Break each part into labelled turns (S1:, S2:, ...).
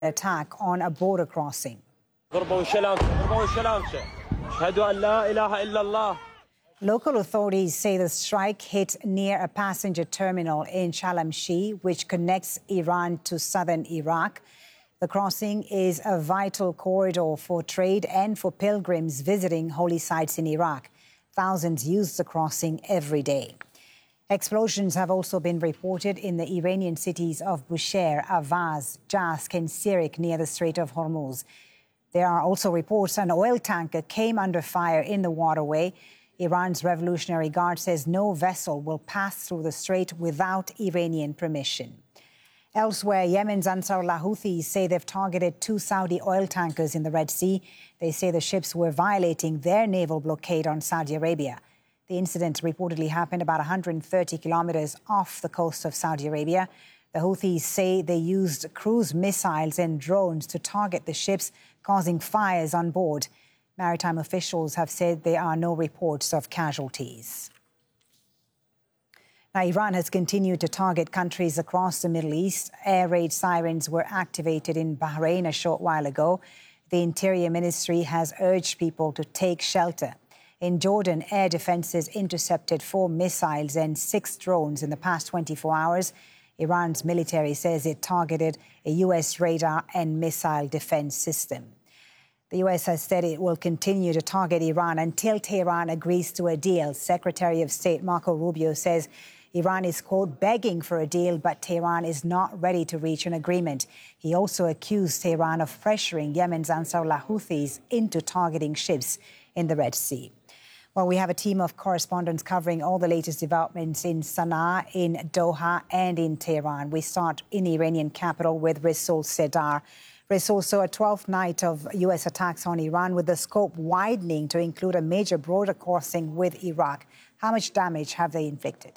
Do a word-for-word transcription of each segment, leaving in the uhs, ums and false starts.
S1: attack on a border crossing. Local authorities say the strike hit near a passenger terminal in Shalamchi, which connects Iran to southern Iraq. The crossing is a vital corridor for trade and for pilgrims visiting holy sites in Iraq. Thousands use the crossing every day. Explosions have also been reported in the Iranian cities of Bushehr, Avaz, Jask and Sirik near the Strait of Hormuz. There are also reports an oil tanker came under fire in the waterway. Iran's Revolutionary Guard says no vessel will pass through the strait without Iranian permission. Elsewhere, Yemen's Ansarullah Houthis say they've targeted two Saudi oil tankers in the Red Sea. They say the ships were violating their naval blockade on Saudi Arabia. The incident reportedly happened about one hundred thirty kilometers off the coast of Saudi Arabia. The Houthis say they used cruise missiles and drones to target the ships, causing fires on board. Maritime officials have said there are no reports of casualties. Now, Iran has continued to target countries across the Middle East. Air raid sirens were activated in Bahrain a short while ago. The Interior Ministry has urged people to take shelter. In Jordan, air defenses intercepted four missiles and six drones in the past twenty-four hours. Iran's military says it targeted a U S radar and missile defense system. The U S has said it will continue to target Iran until Tehran agrees to a deal. Secretary of State Marco Rubio says Iran is, quote, begging for a deal, but Tehran is not ready to reach an agreement. He also accused Tehran of pressuring Yemen's Ansarullah Houthis into targeting ships in the Red Sea. Well, we have a team of correspondents covering all the latest developments in Sana'a, in Doha and in Tehran. We start in the Iranian capital with Rasool Sedar. Rasool, so a twelfth night of U S attacks on Iran, with the scope widening to include a major border crossing with Iraq. How much damage have they inflicted?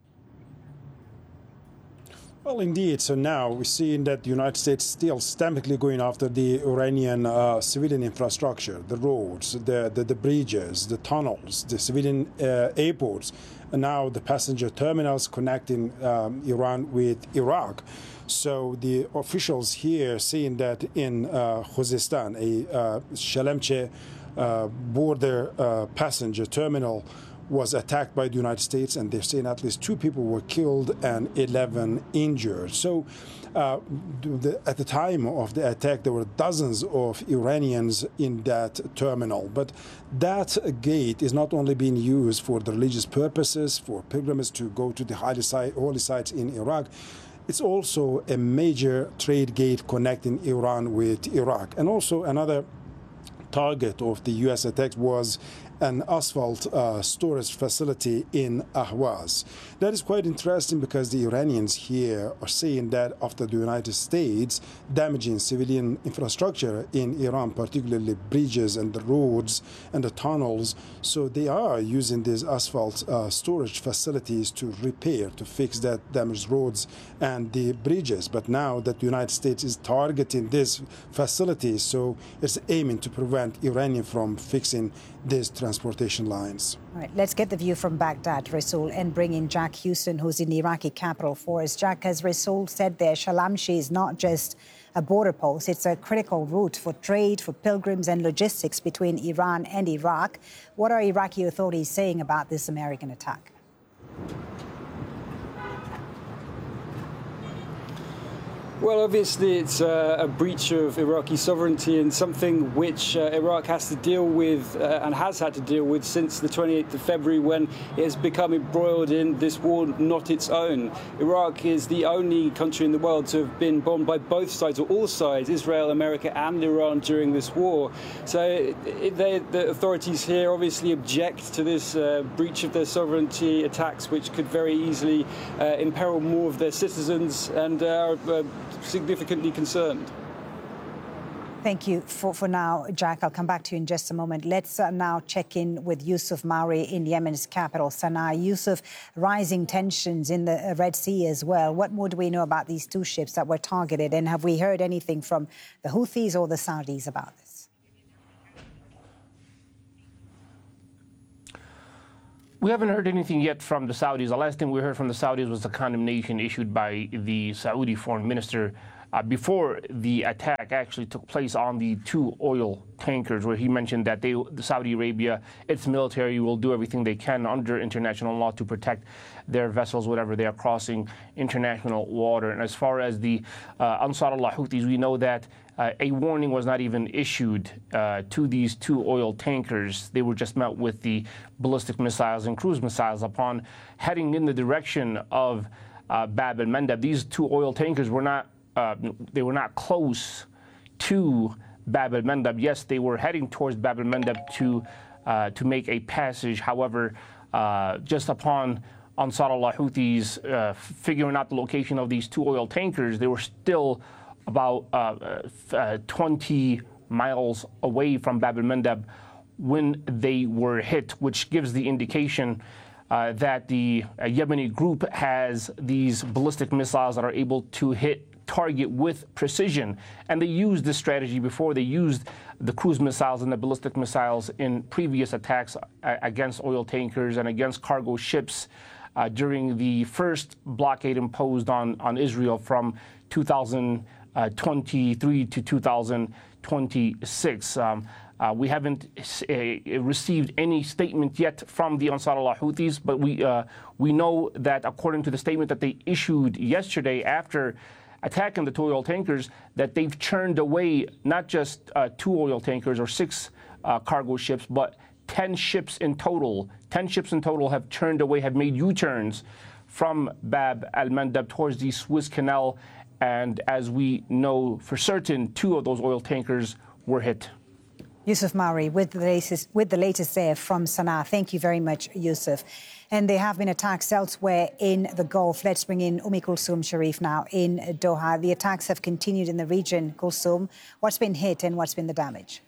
S2: Well, indeed. So now we're seeing that the United States still systemically going after the Iranian uh, civilian infrastructure, the roads, the, the, the bridges, the tunnels, the civilian uh, airports, and now the passenger terminals connecting um, Iran with Iraq. So the officials here saying that in uh, Khuzestan, a uh, Shalamchi uh, border uh, passenger terminal was attacked by the United States, and they're saying at least two people were killed and eleven injured. So uh, the, at the time of the attack, there were dozens of Iranians in that terminal. But that gate is not only being used for the religious purposes, for pilgrims to go to the holy, site, holy sites in Iraq. It's also a major trade gate connecting Iran with Iraq. And also another target of the U S attacks was an asphalt uh, storage facility in Ahwaz. That is quite interesting because the Iranians here are saying that after the United States damaging civilian infrastructure in Iran, particularly bridges and the roads and the tunnels, so they are using these asphalt uh, storage facilities to repair, to fix that damaged roads and the bridges. But now that the United States is targeting these facilities, so it's aiming to prevent Iranian from fixing these transportation lines.
S1: All right, let's get the view from Baghdad, Rasool, and bring in Jack Houston, who's in the Iraqi capital for us. Jack, as Rasool said there, Shalamchi is not just a border post, it's a critical route for trade, for pilgrims and logistics between Iran and Iraq. What are Iraqi authorities saying about this American attack?
S3: Well, obviously, it's uh, a breach of Iraqi sovereignty and something which uh, Iraq has to deal with uh, and has had to deal with since the twenty-eighth of February, when it has become embroiled in this war not its own. Iraq is the only country in the world to have been bombed by both sides, or all sides, Israel, America and Iran, during this war. So it, they, the authorities here obviously object to this uh, breach of their sovereignty attacks, which could very easily uh, imperil more of their citizens, and are uh, significantly concerned.
S1: Thank you for, for now, Jack. I'll come back to you in just a moment. Let's uh, now check in with Yusuf Mauri in Yemen's capital, Sana'a. Yusuf, rising tensions in the Red Sea as well. What more do we know about these two ships that were targeted? And have we heard anything from the Houthis or the Saudis about this?
S4: We haven't heard anything yet from the Saudis. The last thing we heard from the Saudis was the condemnation issued by the Saudi foreign minister uh, before the attack actually took place on the two oil tankers, where he mentioned that they, Saudi Arabia, its military will do everything they can under international law to protect their vessels whenever they are crossing international water. And as far as the uh, Ansar Allah Houthis, we know that uh, a warning was not even issued uh, to these two oil tankers. They were just met with the ballistic missiles and cruise missiles upon heading in the direction of uh, Bab al-Mandab. These two oil tankers were not uh, they were not close to Bab al-Mandab. Yes, they were heading towards Bab al-Mandab to uh, to make a passage. However, uh, just upon Ansar Allah Houthis uh, figuring out the location of these two oil tankers, they were still about uh, uh, twenty miles away from Bab al-Mandab when they were hit, which gives the indication uh, that the uh, Yemeni group has these ballistic missiles that are able to hit target with precision. And they used this strategy before. They used the cruise missiles and the ballistic missiles in previous attacks against oil tankers and against cargo ships uh, during the first blockade imposed on, on Israel from two thousand twenty-three to two thousand twenty-six. Um, uh, we haven't uh, received any statement yet from the Ansar Allah Houthis, but we, uh, we know that according to the statement that they issued yesterday after attacking the two oil tankers, that they've churned away not just uh, two oil tankers or six uh, cargo ships, but ten ships in total. Ten ships in total have churned away, have made U-turns from Bab al-Mandab towards the Suez Canal. And as we know for certain, two of those oil tankers were hit.
S1: Yusuf Mauri with the latest, with the latest there from Sana'a. Thank you very much, Yusuf. And there have been attacks elsewhere in the Gulf. Let's bring in Umi Kulsum Sharif now in Doha. The attacks have continued in the region. Kulsum, what's been hit and what's been the damage?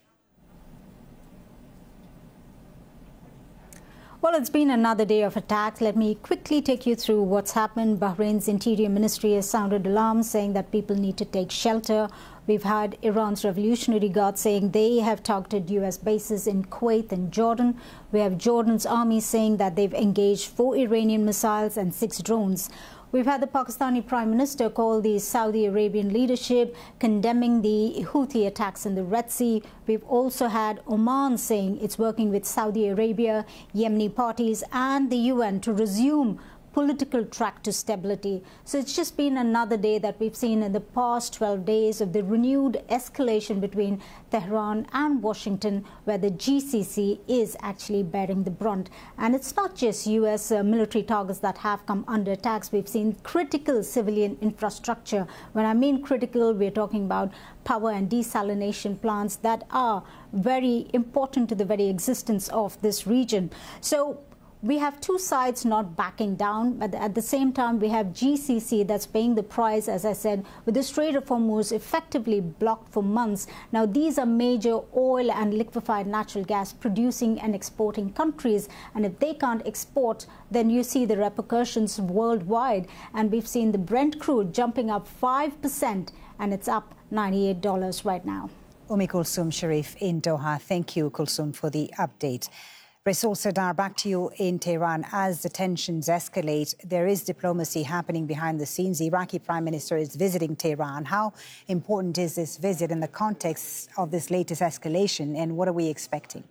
S5: Well, it's been another day of attacks. Let me quickly take you through what's happened. Bahrain's Interior Ministry has sounded alarm, saying that people need to take shelter. We've had Iran's Revolutionary Guard saying they have targeted U S bases in Kuwait and Jordan. We have Jordan's army saying that they've engaged four Iranian missiles and six drones. We've had the Pakistani Prime Minister call the Saudi Arabian leadership condemning the Houthi attacks in the Red Sea. We've also had Oman saying it's working with Saudi Arabia, Yemeni parties and the U N to resume political track to stability. So it's just been another day that we've seen in the past twelve days of the renewed escalation between Tehran and Washington, where the G C C is actually bearing the brunt. And it's not just U S uh, military targets that have come under attacks. We've seen critical civilian infrastructure. When I mean critical, we're talking about power and desalination plants that are very important to the very existence of this region. So we have two sides not backing down, but at the same time, we have G C C that's paying the price, as I said, with the Strait of Hormuz effectively blocked for months. Now, these are major oil and liquefied natural gas producing and exporting countries. And if they can't export, then you see the repercussions worldwide. And we've seen the Brent crude jumping up five percent, and it's up ninety-eight dollars right now.
S1: Umi Kulsum Sharif in Doha. Thank you, Kulsum, for the update. Rasul Sardar, back to you in Tehran. As the tensions escalate, there is diplomacy happening behind the scenes. The Iraqi Prime Minister is visiting Tehran. How important is this visit in the context of this latest escalation, and what are we expecting?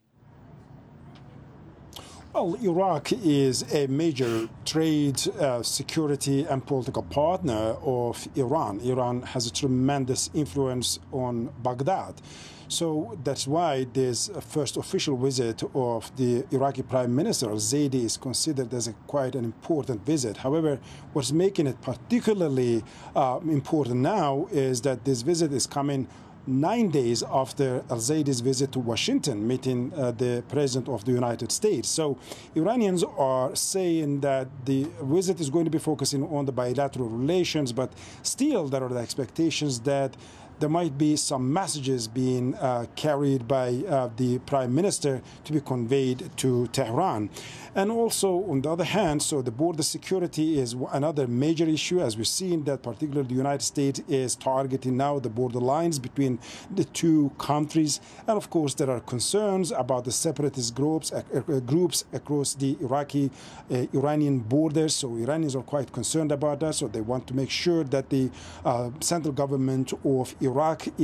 S2: Well, Iraq is a major trade, uh, security and political partner of Iran. Iran has a tremendous influence on Baghdad. So that's why this first official visit of the Iraqi Prime Minister al-Zaidi is considered as a quite an important visit. However, what's making it particularly uh, important now is that this visit is coming nine days after al-Zaidi's visit to Washington, meeting uh, the President of the United States. So Iranians are saying that the visit is going to be focusing on the bilateral relations, but still there are the expectations that there might be some messages being uh, carried by uh, the Prime Minister to be conveyed to Tehran. And also, on the other hand, so the border security is another major issue, as we've seen that particularly the United States is targeting now the border lines between the two countries. And of course, there are concerns about the separatist groups, uh, uh, groups across the Iraqi, uh, Iranian borders. So Iranians are quite concerned about that. So they want to make sure that the uh, central government of Iraq